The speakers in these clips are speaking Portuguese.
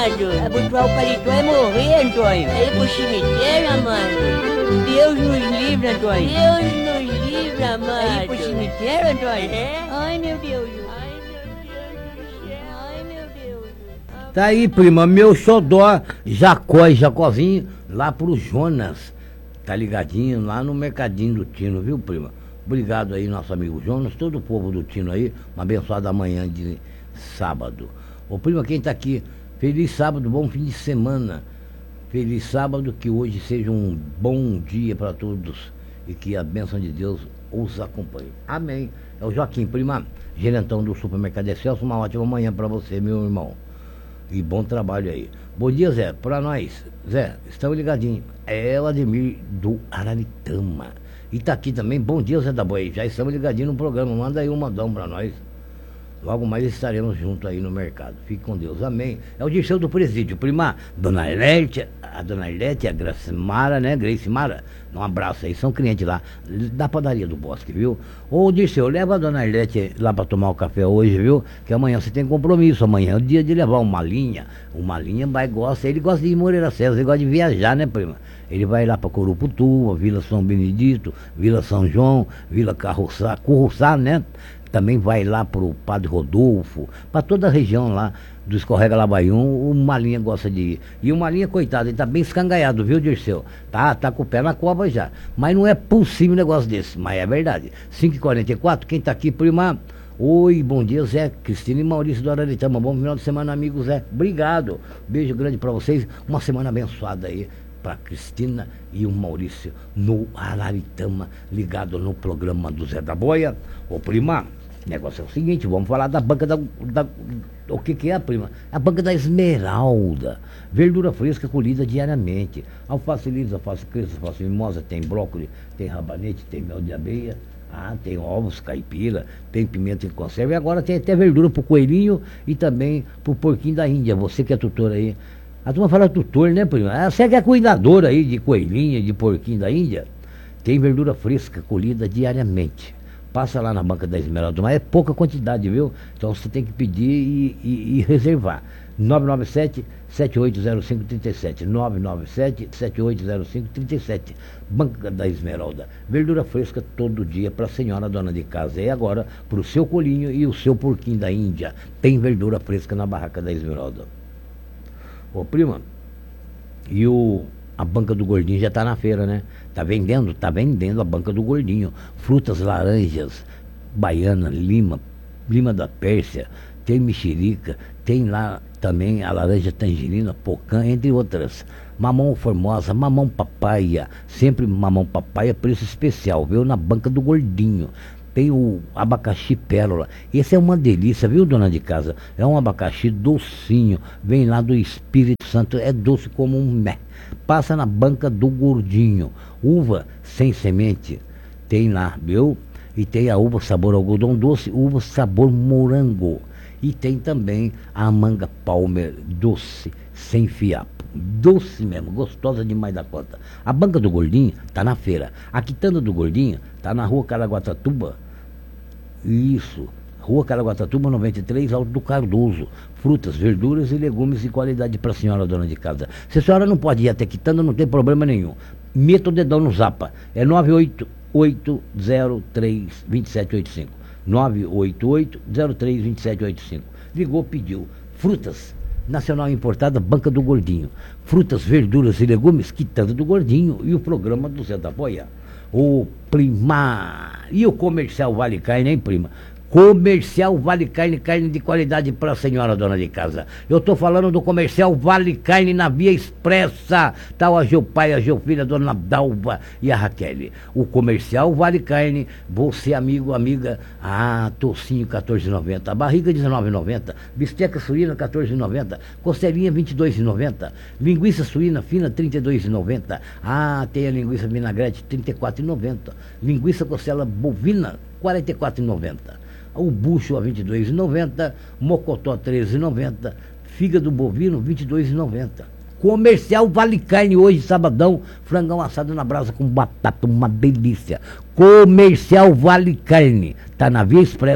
amado. Abotoar o paletó é morrer, Antônio. É ir pro cemitério, amado. Deus nos livre, Antônio. Deus nos livre, amado. É ir pro cemitério, Antônio? É? Ai, meu Deus. Ai, meu Deus do céu. Ai, meu Deus. Tá aí, prima, meu xodó, Jacó e Jacozinho, lá pro Jonas. Tá ligadinho lá no Mercadinho do Tino, viu, prima? Obrigado aí, nosso amigo Jonas, todo o povo do Tino aí, uma abençoada manhã de sábado. Ô, prima, quem tá aqui, feliz sábado, bom fim de semana. Feliz sábado, que hoje seja um bom dia para todos e que a bênção de Deus os acompanhe. Amém. É o Joaquim, prima, gerentão do Supermercado Excelso, uma ótima manhã para você, meu irmão. E bom trabalho aí. Bom dia, Zé, pra nós. Zé, estamos ligadinhos. É o Ademir do Araritama. E tá aqui também, bom dia, Zé da Boi. Já estamos ligadinhos no programa, manda aí um mandão pra nós. Logo mais estaremos juntos aí no mercado. Fique com Deus, amém. É o Dirceu do Presídio, prima, Dona Ilete, a Dona Ilete, a Grace Mara, né, Grace Mara, um abraço aí, são clientes lá, da padaria do Bosque, viu? Ô Dirceu, leva a Dona Ilete lá pra tomar o café hoje, viu? Que amanhã você tem compromisso, amanhã é o dia de levar uma linha vai, gosta, ele gosta de ir em Moreira César, ele gosta de viajar, né, prima? Ele vai lá pra Coruputuba, Vila São Benedito, Vila São João, Vila Curruçá, né? Também vai lá pro Padre Rodolfo, para toda a região lá do Escorrega Labaium, o Malinha gosta de ir. E o Malinha, coitado, ele tá bem escangaiado, viu, Dirceu? Tá com o pé na cova já. Mas não é possível um negócio desse, mas é verdade. 5h44, quem tá aqui, prima? Oi, bom dia, Zé, Cristina e Maurício do Araritama. Bom final de semana, amigo Zé. Obrigado. Beijo grande para vocês. Uma semana abençoada aí para Cristina e o Maurício no Araritama, ligado no programa do Zé da Boia. Ô, prima, o negócio é o seguinte, vamos falar da banca o que é, prima? A banca da Esmeralda. Verdura fresca colhida diariamente. Alface lisa, alface cresça, alface mimosa, tem brócolis, tem rabanete, tem mel de abelha. Tem ovos, caipira, tem pimenta em conserva. E agora tem até verdura pro coelhinho e também pro porquinho da Índia. Você que é tutor aí. A turma fala tutor, né, prima? Você que é cuidadora aí de coelhinha, de porquinho da Índia. Tem verdura fresca colhida diariamente. Passa lá na banca da Esmeralda, mas é pouca quantidade, viu? Então você tem que pedir e reservar. 997-780537. 997-780537. Banca da Esmeralda. Verdura fresca todo dia para a senhora dona de casa. E agora para o seu colinho e o seu porquinho da Índia. Tem verdura fresca na barraca da Esmeralda. Ô, prima, e a banca do Gordinho já tá na feira, né? Tá vendendo a banca do Gordinho. Frutas, laranjas, baiana, lima da Pérsia, tem mexerica, tem lá também a laranja tangerina, pocã, entre outras. Mamão formosa, mamão papaya, sempre mamão papaya, preço especial, viu? Na banca do Gordinho. Tem o abacaxi pérola. Esse é uma delícia, viu, dona de casa? É um abacaxi docinho. Vem lá do Espírito Santo. É doce como um mé. Passa na banca do Gordinho. Uva sem semente. Tem lá, viu? E tem a uva sabor algodão doce, uva sabor morango. E tem também a manga Palmer doce, sem fiapo. Doce mesmo, gostosa demais da conta. A banca do Gordinho tá na feira. A quitanda do Gordinho tá na rua Caraguatatuba. Isso, rua Caraguatatuba 93, Alto do Cardoso. Frutas, verduras e legumes de qualidade para a senhora dona de casa. Se a senhora não pode ir até quitanda, não tem problema nenhum. Meta o dedão no zapa. É 988032785. 988032785. Ligou, pediu. Frutas, nacional importada, banca do Gordinho. Frutas, verduras e legumes, quitanda do Gordinho. E o programa do Zé da Boia. O prima. E o comercial Vale Carne, hein, prima? Comercial Vale Carne, carne de qualidade para a senhora dona de casa. Eu tô falando do comercial Vale Carne na Via Expressa. Tá o Ageu Pai, a Ageu Filha, a dona Dalva e a Raquel. O comercial Vale Carne, você amigo, amiga, tocinho R$14,90, barriga R$19,90, bisteca suína R$14,90, costelinha R$22,90, linguiça suína fina R$32,90, tem a linguiça vinagrete R$34,90, linguiça costela bovina R$44,90. O bucho a R$22,90, mocotó R$13,90, fígado bovino R$22,90. Comercial Vale Carne hoje, sabadão, frangão assado na brasa com batata, uma delícia. Comercial Vale Carne, tá na Via Expressa,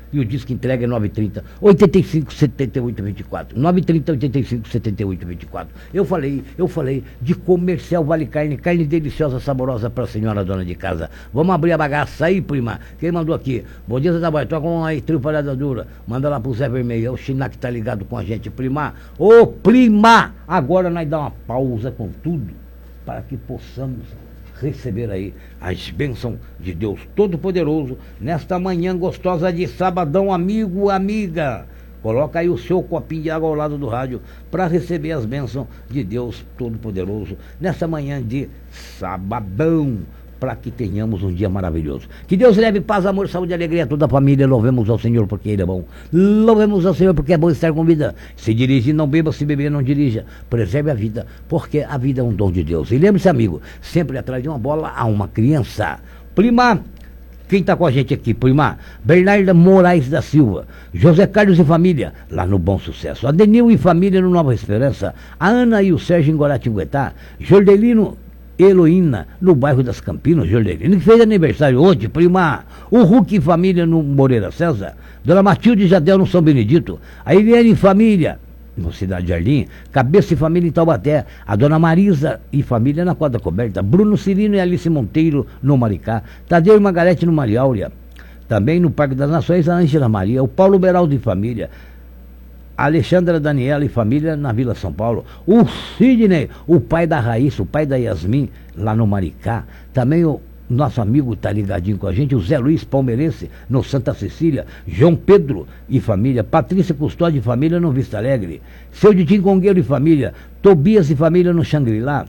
e o disco entrega é 930 85 78 24. 930 85 78 24. Eu falei de Comercial Vale Carne, carne deliciosa, saborosa para a senhora dona de casa. Vamos abrir a bagaça aí, prima. Quem mandou aqui? Bom dia, Zé Toca uma aí, trio palhada dura. Manda lá pro Zé Vermelho, é o China que tá ligado com a gente, prima. Ô, prima! Agora nós dá uma pausa com tudo para que possamos receber aí as bênçãos de Deus Todo-Poderoso nesta manhã gostosa de sabadão, amigo, amiga. Coloca aí o seu copinho de água ao lado do rádio para receber as bênçãos de Deus Todo-Poderoso nesta manhã de sabadão, para que tenhamos um dia maravilhoso. Que Deus leve paz, amor, saúde e alegria a toda a família. Louvemos ao Senhor porque Ele é bom. Louvemos ao Senhor porque é bom estar com vida. Se dirigir, não beba, se beber, não dirija. Preserve a vida, porque a vida é um dom de Deus. E lembre-se, amigo, sempre atrás de uma bola há uma criança. Prima, quem está com a gente aqui, prima? Bernarda Moraes da Silva, José Carlos e família, lá no Bom Sucesso. Adenil e família no Nova Esperança. A Ana e o Sérgio em Guaratinguetá. Jordelino Heloína, no bairro das Campinas, Jordelino, que fez aniversário hoje, prima. O Hulk e família no Moreira César. Dona Matilde Jadel no São Benedito. A Eliane e família no Cidade Jardim. Cabeça e família em Taubaté. A Dona Marisa e família na Quadra Coberta. Bruno Cirino e Alice Monteiro no Maricá. Tadeu e Margarete no Maria Áurea. Também no Parque das Nações, a Ângela Maria. O Paulo Beraldo e família. Alexandra Daniela e família na Vila São Paulo. O Sidney, o pai da Raíssa, o pai da Yasmin, lá no Maricá. Também o nosso amigo está ligadinho com a gente, o Zé Luiz Palmeirense, no Santa Cecília. João Pedro e família. Patrícia Custódio e família no Vista Alegre. Seu Didim Congueiro e família. Tobias e família no Xangri-Lá.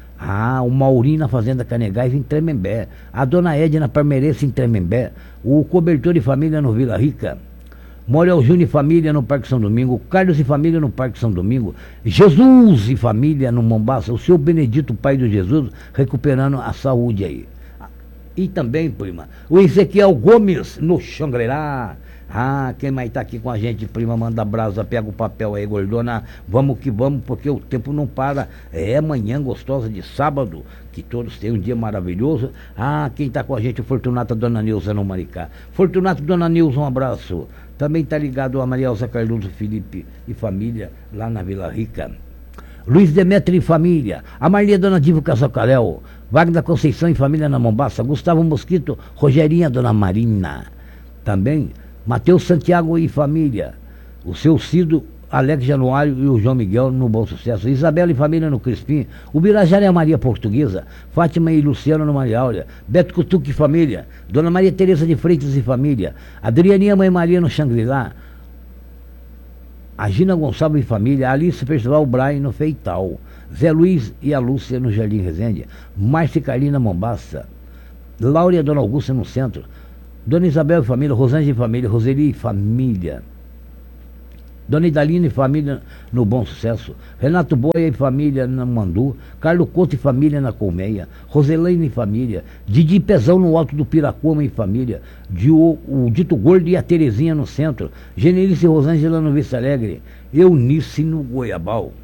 O Maurinho na Fazenda Canegais em Tremembé. A Dona Edna Palmeirense em Tremembé. O Cobertor e família no Vila Rica. Morel Júnior e família no Parque São Domingo. Carlos e família no Parque São Domingo. Jesus e família no Mombaça. O seu Benedito, pai do Jesus, recuperando a saúde aí. E também, prima, o Ezequiel Gomes no Xangri-Lá. Quem mais está aqui com a gente, prima, manda brasa, pega o papel aí, gordona. Vamos que vamos, porque o tempo não para. É manhã gostosa de sábado. Que todos tenham um dia maravilhoso. Quem está com a gente, o Fortunato Dona Neuza no Maricá. Fortunato Dona Neuza, um abraço. Também está ligado a Maria Elza Cardoso Felipe e família lá na Vila Rica. Luiz Demetrio e família. A Marlia Dona Divo Casacaléu. Wagner Conceição e família na Mombaça. Gustavo Mosquito, Rogerinha Dona Marina. Também Matheus Santiago e família. O seu Cido, Alex Januário e o João Miguel no Bom Sucesso. Isabela e família no Crispim. O Birajara e a Maria Portuguesa. Fátima e Luciano no Maria Áurea. Beto Cutuque e família. Dona Maria Teresa de Freitas e família. Adrianinha Mãe Maria no Xangri-Lá. A Gina Gonçalves e família. Alice Percival Brain no Feital. Zé Luiz e a Lúcia no Jardim Resende. Márcia e Carlina Mombaça. Laura e a Dona Augusta no Centro. Dona Isabel e família. Rosângela e família. Roseli e família. Dona Idalina e família no Bom Sucesso. Renato Boia e família na Mandu. Carlos Couto e família na Colmeia. Roselaine e família. Didi Pezão no Alto do Piracoma e família. O Dito Gordo e a Terezinha no Centro. Genelice e Rosângela no Vista Alegre. Eunice no Goiabal.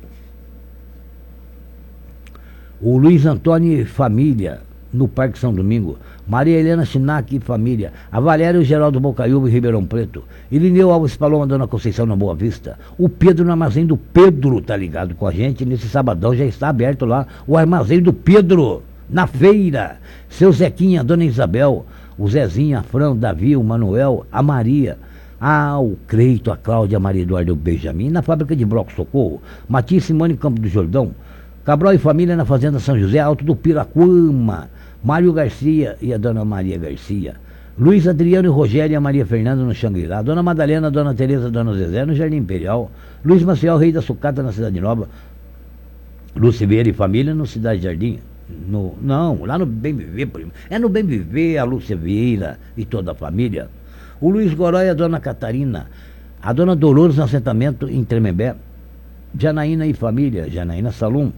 O Luiz Antônio e família no Parque São Domingo. Maria Helena Chinac e família. A Valéria e o Geraldo Bocaiúva em Ribeirão Preto. Irineu Alves Paloma, Dona Conceição na Boa Vista. O Pedro no Armazém do Pedro tá ligado com a gente. Nesse sabadão já está aberto lá o Armazém do Pedro, na feira. Seu Zequinha, Dona Isabel, o Zezinho, a Fran, o Davi, o Manuel, a Maria. O Creito, a Cláudia, a Maria Eduardo, o Benjamin. Na fábrica de Broco Socorro. Matias Simone Campo do Jordão. Cabral e família na Fazenda São José, Alto do Piracuama. Mário Garcia e a Dona Maria Garcia. Luiz Adriano e Rogério e a Maria Fernanda no Xangri-Lá. Dona Madalena, Dona Tereza, Dona Zezé no Jardim Imperial. Luiz Maciel, Rei da Sucata na Cidade Nova. Lúcia Vieira e família no Cidade Jardim. Lá no Bem Viver, primo. É no Bem Viver, a Lúcia Vieira e toda a família. O Luiz Gorói e a Dona Catarina. A Dona Dolores no assentamento em Tremembé. Janaína e família. Janaína Salum.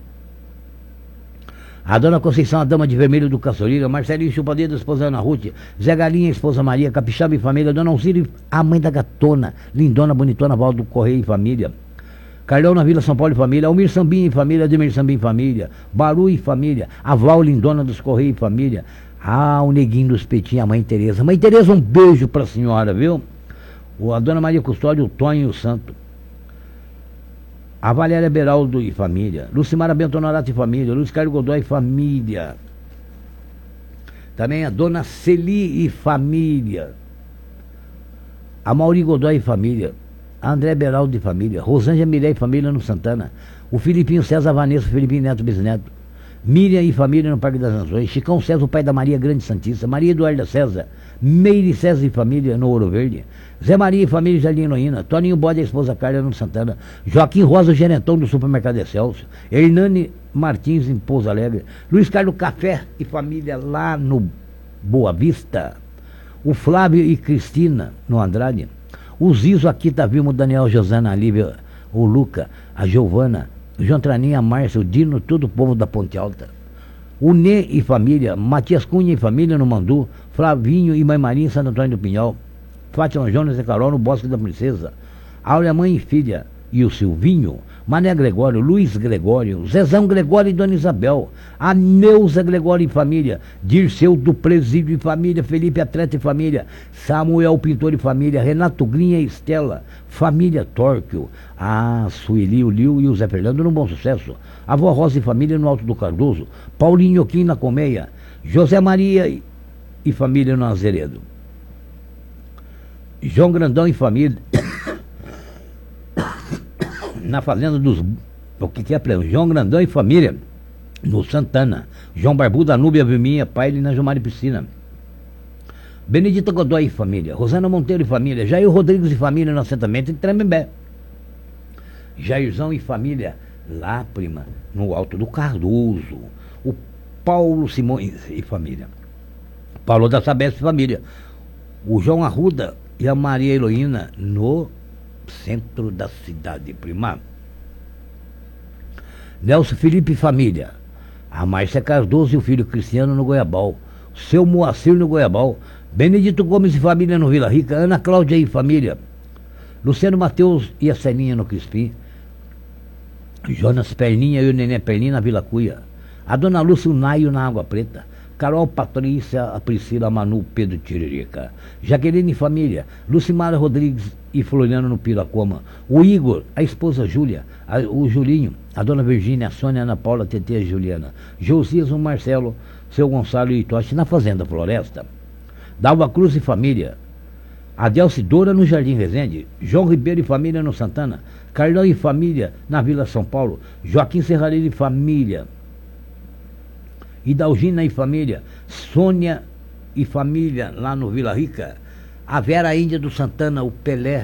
A Dona Conceição, a Dama de Vermelho do Caçorilha. Marcelinho Chupadeiro, esposa Ana Ruth. Zé Galinha, esposa Maria. Capixaba e família. Dona Alzira, a mãe da gatona. Lindona, bonitona, Valdo Correia e família. Carlão na Vila São Paulo e família. Almir Sambim e família. Ademir Sambim e família. Baru e família. A Val Lindona dos Correia e família. O Neguinho dos Petinhos, a mãe Tereza. Mãe Tereza, um beijo pra senhora, viu? A Dona Maria Custódio, o Tonho e o Santo. A Valéria Beraldo e família. Lucimara Bento Honorato e família. Luiz Carlos Godoy e família. Também a Dona Celi e família. A Mauri Godoy e família. A André Beraldo e família. Rosângela Mirei e família no Santana. O Filipinho César Vanessa, o Filipinho Neto Bisneto. Miriam e família no Parque das Nações. Chicão César, o pai da Maria Grande Santista. Maria Eduarda César. Meire César e família no Ouro Verde. Zé Maria e família Jardim Heroína. Toninho Bode e a esposa Carla no Santana. Joaquim Rosa, o gerentão do supermercado Excelsior. Hernani Martins em Pouso Alegre. Luiz Carlos Café e família lá no Boa Vista. O Flávio e Cristina no Andrade. O Zizo aqui tá vivo, o Daniel, Josana, a Lívia, o Luca, a Giovana, o João Traninha, a Márcia, o Dino, todo o povo da Ponte Alta. O Nê e família, Matias Cunha e família no Mandu, Flavinho e Mãe Maria em Santo Antônio do Pinhal, Fátima Jonas e Carol no Bosque da Princesa, Áurea Mãe e filha e o Silvinho, Mané Gregório, Luiz Gregório, Zezão Gregório e Dona Isabel, a Neuza Gregório e família, Dirceu do Presídio e família, Felipe Atleta e família, Samuel Pintor e família, Renato Grinha e Estela, família Tórquio, a Sueli, o Liu e o Zé Fernando no Bom Sucesso, a Vó Rosa e família no Alto do Cardoso, Paulinho Quim na Colmeia, José Maria e família no Azeredo, João Grandão e família na fazenda dos... O que é prêmio? João Grandão e família no Santana. João Barbuda, Núbia Vilminha, pai na Gilmar e Piscina. Benedita Godoy e família. Rosana Monteiro e família. Jair Rodrigues e família no assentamento em Tremembé. Jairzão e família lá, prima, no Alto do Cardoso. O Paulo Simões e família. Paulo da Sabesp e família. O João Arruda e a Maria Heloína no centro da cidade, prima. Nelson Felipe e família. A Márcia Cardoso e o filho Cristiano no Goiabal. Seu Moacir no Goiabal. Benedito Gomes e família no Vila Rica. Ana Cláudia e família. Luciano Mateus e a Celinha no Crispim. Jonas Perninha e o Nenê Perninha na Vila Cuia. A Dona Lúcia e o Naio na Água Preta. Carol Patrícia, a Priscila, a Manu, Pedro Tiririca. Jaqueline e família. Lucimara Rodrigues e Floriano no Piracoma. O Igor, a esposa Júlia, o Julinho, a Dona Virgínia, a Sônia, a Ana Paula, a Tetê, a Juliana. Josias, o Marcelo, seu Gonçalo e Itoche na Fazenda Floresta. Dalva Cruz e família. Adelce Doura no Jardim Resende. João Ribeiro e família no Santana. Carlão e família na Vila São Paulo. Joaquim Serrareiro e família. Idalgina e família, Sônia e família lá no Vila Rica, a Vera Índia do Santana, o Pelé,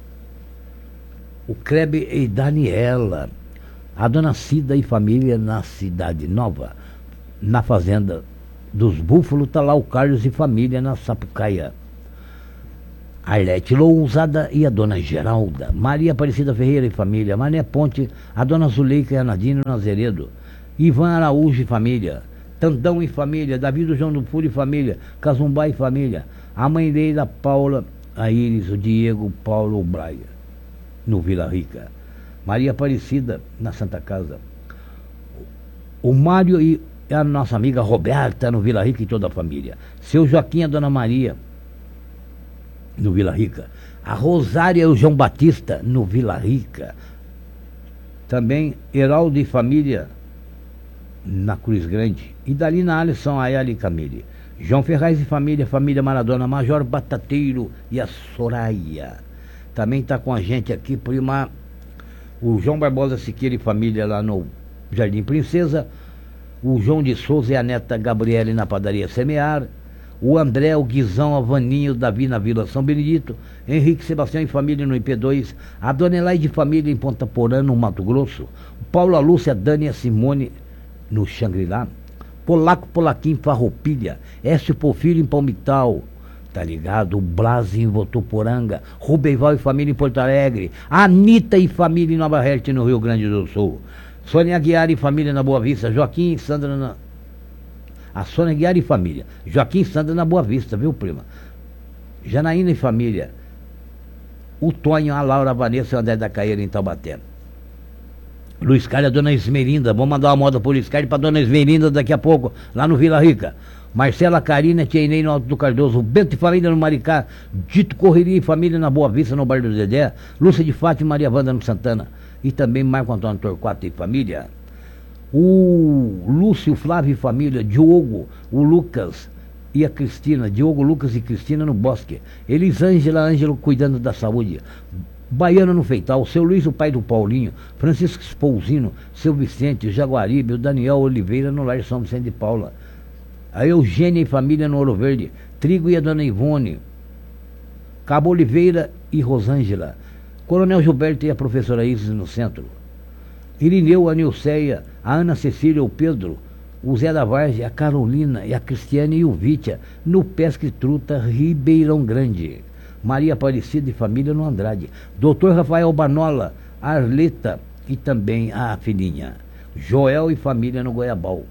o Krebe e Daniela, a Dona Cida e família na Cidade Nova, na Fazenda dos Búfalos, tá lá o Carlos e família na Sapucaia, Arlete Lousada e a Dona Geralda, Maria Aparecida Ferreira e família, Mané Ponte, a Dona Zuleika e a Nadine no Azeredo, Ivan Araújo e família, Tandão e família, Davi do João do Furo e família, Cazumbá e família, a mãe dele, a Paula, a Iris, o Diego, o Paulo, o Braia, no Vila Rica, Maria Aparecida, na Santa Casa, o Mário e a nossa amiga Roberta, no Vila Rica e toda a família, seu Joaquim e a Dona Maria, no Vila Rica, a Rosária e o João Batista, no Vila Rica, também Heraldo e família, na Cruz Grande, e dali na Alisson, Ayala e Camille, João Ferraz e família, família Maradona, Major Batateiro e a Soraya. Também está com a gente aqui, prima, o João Barbosa Siqueira e família lá no Jardim Princesa, o João de Souza e a neta Gabriele na padaria Semear, o André, o Guizão, a Vaninho, o Davi na Vila São Benedito, Henrique Sebastião e família no IP2, a Dona Elaide e família em Ponta Porã, no Mato Grosso, o Paulo, a Lúcia, a Dani e a Simone no Xangri-Lá, Polaco Polaquim Farroupilha, Écio Porfírio em Palmital, tá ligado? O Blas em Votuporanga, Rubeival e família em Porto Alegre, Anitta e família em Nova Rerte no Rio Grande do Sul, Sônia Aguiar e família na Boa Vista, Joaquim e Sandra na... A Sônia Aguiar e família, Joaquim e Sandra na Boa Vista, viu, prima? Janaína e família, o Tonho, a Laura, a Vanessa e o André da Caeira em Taubaté. Luiz Carlos e a Dona Esmerinda, vou mandar uma moda pro Luiz Carlos e pra Dona Esmerinda daqui a pouco, lá no Vila Rica. Marcela Carina, Tia Inei no Alto do Cardoso, Bento e família no Maricá, Dito Correria e família na Boa Vista, no bairro do Dedé, Lúcia de Fátima e Maria Wanda no Santana, e também Marco Antônio Torquato e família, o Lúcio Flávio e família, Diogo, o Lucas e a Cristina, Diogo, Lucas e Cristina no Bosque, Elisângela, Ângelo cuidando da saúde, Baiana no Feital, seu Luiz, o pai do Paulinho, Francisco Espousino, seu Vicente, o Jaguaribe, o Daniel Oliveira no Lar São Vicente de Paula, a Eugênia e família no Ouro Verde, Trigo e a Dona Ivone, Cabo Oliveira e Rosângela, Coronel Gilberto e a professora Isis no centro, Irineu, a Nilceia, a Ana Cecília, o Pedro, o Zé da Vargem, a Carolina e a Cristiane e o Vítia no Pesque Truta, Ribeirão Grande, Maria Aparecida e família no Andrade, Dr. Rafael Banola, a Arleta e também a filhinha, Joel e família no Goiabal,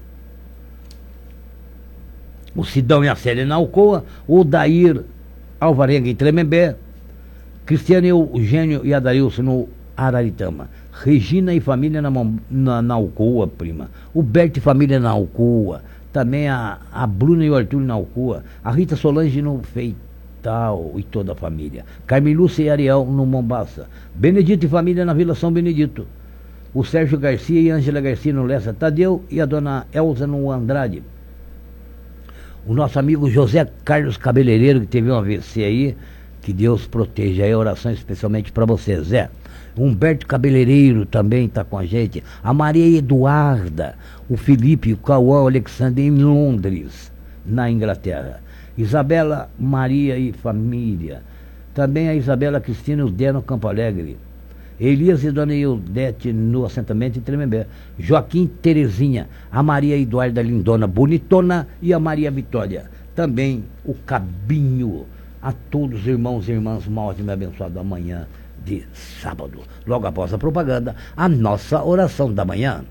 o Sidão e a Célia na Alcoa, o Dair Alvarenga em Tremembé, Cristiano Eugênio e Adailson no Araritama, Regina e família na Alcoa, prima, o Berto e família na Alcoa, também a Bruna e o Arthur na Alcoa, a Rita Solange no Feital e toda a família, Carmelúcia e Ariel no Mombaça, Benedito e família na Vila São Benedito, o Sérgio Garcia e Ângela Garcia no Lessa Tadeu e a dona Elza no Andrade, o nosso amigo José Carlos Cabeleireiro, que teve um AVC aí, que Deus proteja aí, oração especialmente para você, Zé. Humberto Cabeleireiro também está com a gente, a Maria Eduarda, o Felipe, o Cauã, o Alexandre em Londres, na Inglaterra, Isabela Maria e família, também a Isabela Cristina e o Dé no Campo Alegre, Elias e Dona Eudete no assentamento em Tremembé, Joaquim Terezinha, a Maria Eduarda Lindona Bonitona e a Maria Vitória, também o Cabinho, a todos os irmãos e irmãs, uma ótima e abençoada manhã de sábado. Logo após a propaganda, a nossa oração da manhã.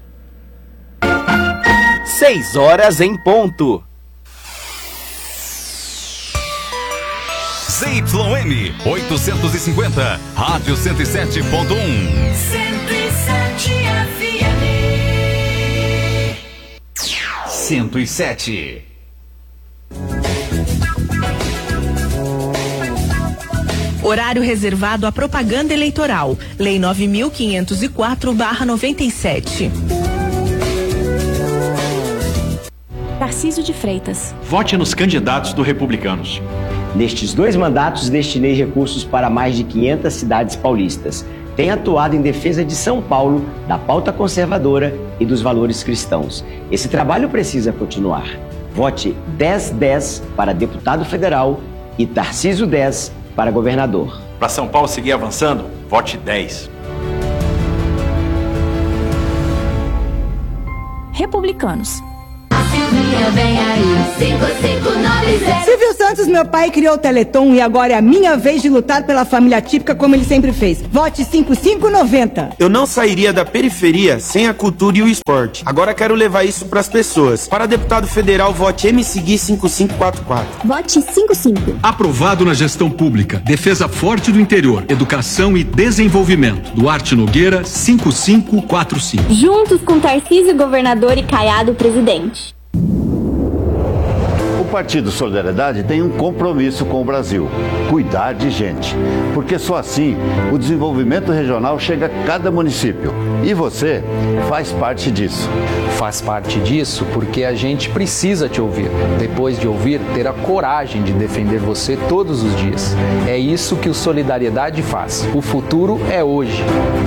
6 horas em ponto. ZYM 850, Rádio 107.1. 107 FM. 107. Horário reservado à propaganda eleitoral. Lei 9.504/97. Tarcísio de Freitas. Vote nos candidatos do Republicanos. Nestes 2 mandatos, destinei recursos para mais de 500 cidades paulistas. Tenho atuado em defesa de São Paulo, da pauta conservadora e dos valores cristãos. Esse trabalho precisa continuar. Vote 1010 para deputado federal e Tarcísio 10 para governador. Para São Paulo seguir avançando, vote 10. Republicanos. Vem aí, 5590. Silvio Santos, meu pai, criou o Teleton e agora é a minha vez de lutar pela família típica como ele sempre fez. Vote 5590. Eu não sairia da periferia sem a cultura e o esporte. Agora quero levar isso pras pessoas. Para deputado federal, vote MSGui 5544. Vote 55. Aprovado na gestão pública. Defesa forte do interior. Educação e desenvolvimento. Duarte Nogueira 5545. Juntos com Tarcísio governador e Caiado presidente. O Partido Solidariedade tem um compromisso com o Brasil: cuidar de gente. Porque só assim o desenvolvimento regional chega a cada município. E você faz parte disso. Faz parte disso porque a gente precisa te ouvir. Depois de ouvir, ter a coragem de defender você todos os dias. É isso que o Solidariedade faz. O futuro é hoje.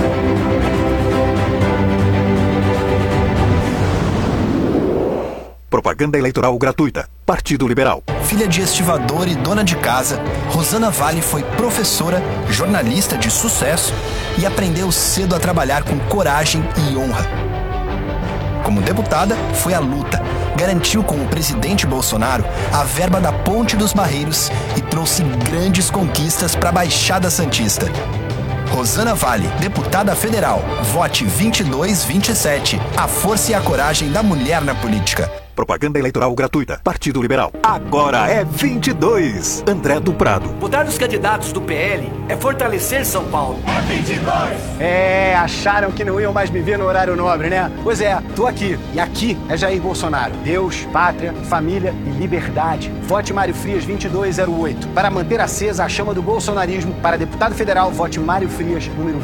Propaganda eleitoral gratuita. Partido Liberal. Filha de estivador e dona de casa, Rosana Vale foi professora, jornalista de sucesso e aprendeu cedo a trabalhar com coragem e honra. Como deputada, foi à luta, garantiu com o presidente Bolsonaro a verba da Ponte dos Barreiros e trouxe grandes conquistas para a Baixada Santista. Rosana Vale, deputada federal. Vote 2227. A força e a coragem da mulher na política. Propaganda eleitoral gratuita. Partido Liberal. Agora é 22. André do Prado. Votar nos candidatos do PL é fortalecer São Paulo. É 22. Acharam que não iam mais me ver no horário nobre, né? Pois é, tô aqui. E aqui é Jair Bolsonaro. Deus, pátria, família e liberdade. Vote Mário Frias 2208. Para manter acesa a chama do bolsonarismo, para deputado federal, vote Mário Frias, número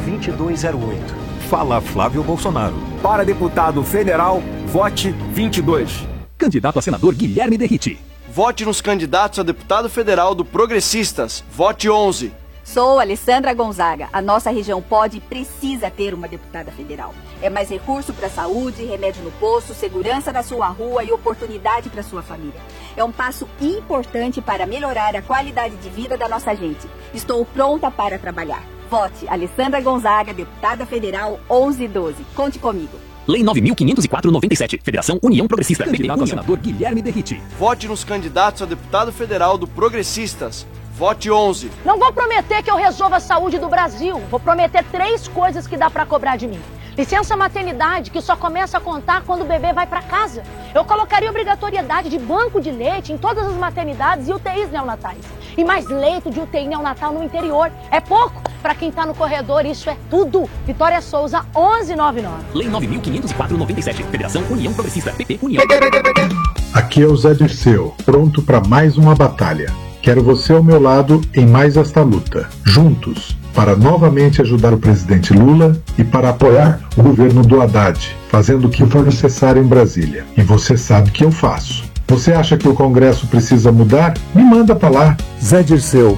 2208. Fala Flávio Bolsonaro. Para deputado federal, vote 22. Candidato a senador Guilherme Derriti. Vote nos candidatos a deputado federal do Progressistas. Vote 11. Sou Alessandra Gonzaga. A nossa região pode e precisa ter uma deputada federal. É mais recurso para a saúde, remédio no posto, segurança na sua rua e oportunidade para sua família. É um passo importante para melhorar a qualidade de vida da nossa gente. Estou pronta para trabalhar. Vote Alessandra Gonzaga, deputada federal 1112. Conte comigo. Lei 9.504/97. Federação União Progressista. Candidato a senador Guilherme Derriti. Vote nos candidatos a deputado federal do Progressistas. Vote 11. Não vou prometer que eu resolva a saúde do Brasil. Vou prometer 3 coisas que dá pra cobrar de mim. Licença maternidade, que só começa a contar quando o bebê vai pra casa. Eu colocaria obrigatoriedade de banco de leite em todas as maternidades e UTIs neonatais. E mais leito de UTI neonatal no interior. É pouco? Pra quem tá no corredor, isso é tudo. Vitória Souza, 1199. Lei 9.504/97. Federação União Progressista. PP União. Aqui é o Zé Dirceu, pronto para mais uma batalha. Quero você ao meu lado em mais esta luta. Juntos, para novamente ajudar o presidente Lula e para apoiar o governo do Haddad, fazendo o que for necessário em Brasília. E você sabe que eu faço. Você acha que o Congresso precisa mudar? Me manda pra lá. Zé Dirceu,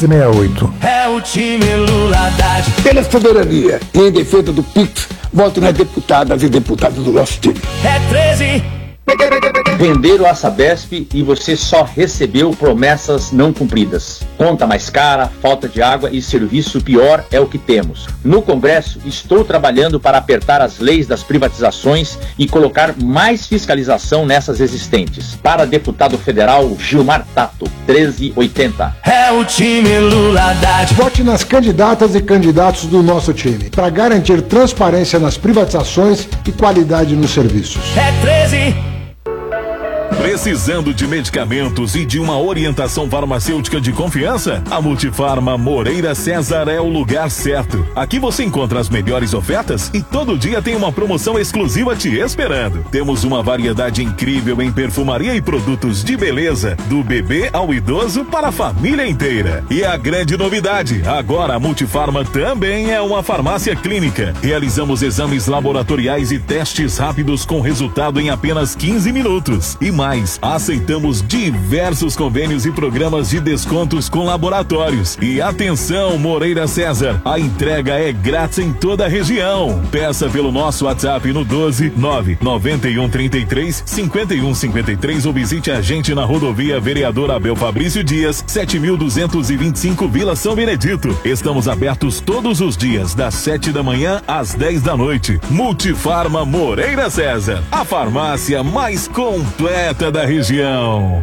1368. É o time Lula Haddad. Pela soberania e em defesa do PIX, voto nas deputadas e deputados do nosso time. É 13. Venderam a Sabesp e você só recebeu promessas não cumpridas. Conta mais cara, falta de água e serviço pior é o que temos. No Congresso, estou trabalhando para apertar as leis das privatizações e colocar mais fiscalização nessas existentes. Para deputado federal, Gilmar Tato, 1380. É o time Lula Haddad. Vote nas candidatas e candidatos do nosso time, para garantir transparência nas privatizações e qualidade nos serviços. É 13. Precisando de medicamentos e de uma orientação farmacêutica de confiança? A Multifarma Moreira César é o lugar certo. Aqui você encontra as melhores ofertas e todo dia tem uma promoção exclusiva te esperando. Temos uma variedade incrível em perfumaria e produtos de beleza, do bebê ao idoso para a família inteira. E a grande novidade, agora a Multifarma também é uma farmácia clínica. Realizamos exames laboratoriais e testes rápidos com resultado em apenas 15 minutos. E mais, aceitamos diversos convênios e programas de descontos com laboratórios. E atenção, Moreira César, a entrega é grátis em toda a região. Peça pelo nosso WhatsApp no 12 991 33 51 53 ou visite a gente na rodovia Vereador Abel Fabrício Dias, 7225 Vila São Benedito. Estamos abertos todos os dias, das 7 da manhã às 10 da noite. Multifarma Moreira César, a farmácia mais completa da região.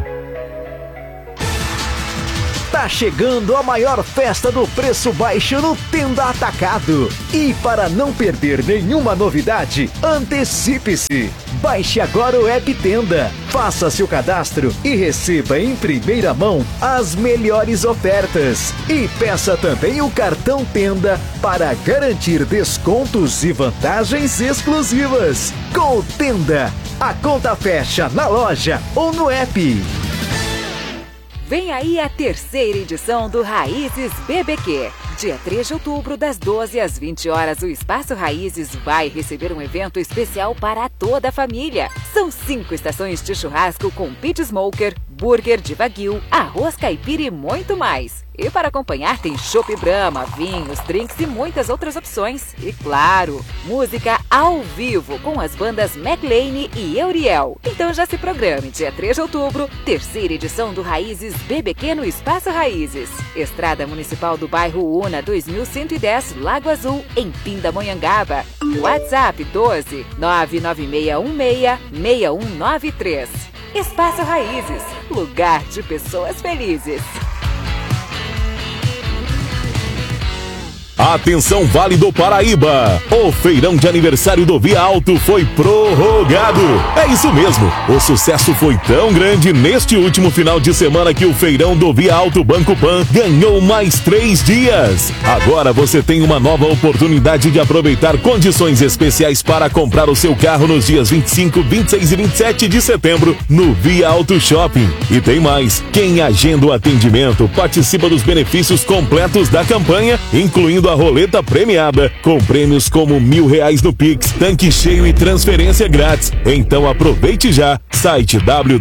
Tá chegando a maior festa do preço baixo no Tenda Atacado. E para não perder nenhuma novidade, antecipe-se. Baixe agora o app Tenda, faça seu cadastro e receba em primeira mão as melhores ofertas. E peça também o cartão Tenda para garantir descontos e vantagens exclusivas. Com o Tenda, a conta fecha na loja ou no app. Vem aí a 3ª edição do Raízes BBQ. Dia 3 de outubro, das 12 às 20 horas, o Espaço Raízes vai receber um evento especial para toda a família. São 5 estações de churrasco com pit smoker, burger de wagyu, arroz caipira e muito mais. E para acompanhar tem chopp Brahma, vinhos, drinks e muitas outras opções. E claro, música ao vivo com as bandas McLean e Euriel. Então já se programe, dia 3 de outubro, 3ª edição do Raízes BBQ no Espaço Raízes. Estrada Municipal do Bairro Una, 2110, Lago Azul, em Pindamonhangaba. WhatsApp 12 99616 6193. Espaço Raízes, lugar de pessoas felizes. Atenção, Vale do Paraíba! O feirão de aniversário do Via Alto foi prorrogado. É isso mesmo, o sucesso foi tão grande neste último final de semana que o feirão do Via Alto Banco Pan ganhou mais 3 dias. Agora você tem uma nova oportunidade de aproveitar condições especiais para comprar o seu carro nos dias 25, 26 e 27 de setembro no Via Auto Shopping. E tem mais, quem agenda o atendimento participa dos benefícios completos da campanha, incluindo a roleta premiada, com prêmios como R$1.000 no Pix, tanque cheio e transferência grátis. Então aproveite já, site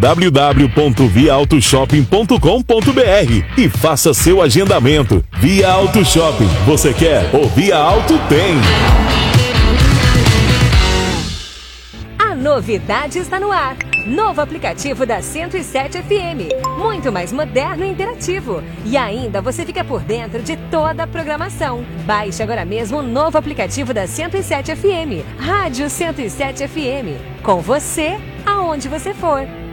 www.viaautoshoping.com.br e faça seu agendamento. Via Auto Shopping, você quer? O Via Auto tem! A novidade está no ar. Novo aplicativo da 107 FM. Muito mais moderno e interativo. E ainda você fica por dentro de toda a programação. Baixe agora mesmo o novo aplicativo da 107 FM. Rádio 107 FM. Com você, aonde você for.